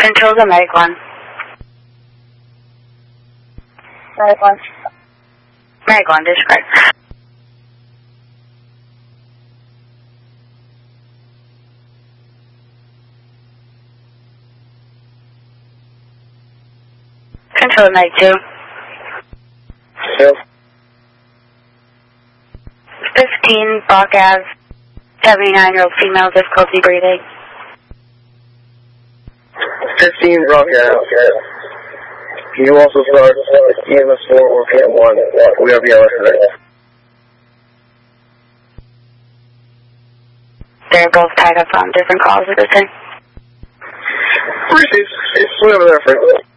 Control the Medic 1. Medic 1. Medic 1, disregard. Control the Medic 2. Yep. 15, Brock Ave, 79-year-old female, difficulty breathing. 15, Brock Ave. Can you also start EMS 4 or PM 1? We have yellow today. They're both tied up on different calls at the time. Appreciate it. It's over there, Frank.